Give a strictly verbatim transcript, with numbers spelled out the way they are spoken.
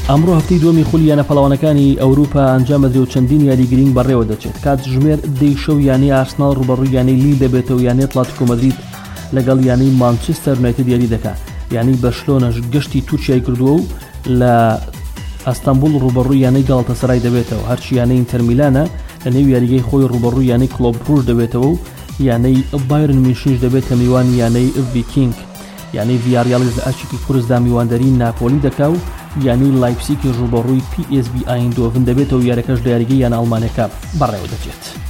ئەمڕۆ هەفتەی دووەمی خولیانە پەڵاوانەکانی ئەوروپا ئەنجامەدرێ و چەندین یاریگرنگ بەڕێوە دەچێت. کات ژمێر دەی شەو یانەی ئارسناڵ ڕوبەڕووی یانەی لیل دەبێتەوە، یانەی ئەتلێتیکۆ مەدرید لەگەڵ یانەی مانچستەر یونایتد یاری دەکات، یانەی بەرشلۆنەش گەشتی تورکیای کردووە و لە ئەستەمبول ڕوبەڕووی یانەی گاڵتەسەرای دەبێتەوە. هەرچی یانەی ئینتەر میلانە لە نێو یاریگەی خۆی ڕوبەڕووی یانەی کلۆب ڕوژ دەبێتەوە و یانەی بایرن میونخیش دەبێتە میوان یانەی ڤیکینگ، یانەی ڤیاریاڵیش لە ئەرچێکی کورسدا میواندەری ناپۆلی دەکا و یانەی لایپسیکی ڕوبەڕووی پی ئێس بی ئایندۆڤن دەبێتەوە، یارەکەش لە یاریگەی یانە ئەڵمانیەکە بەڕێوە دەچێت.